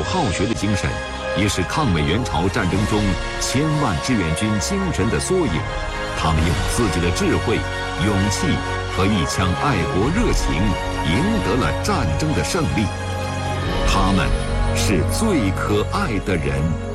好学的精神，也是抗美援朝战争中千万志愿军精神的缩影。他们用自己的智慧、勇气和一腔爱国热情，赢得了战争的胜利。他们是最可爱的人。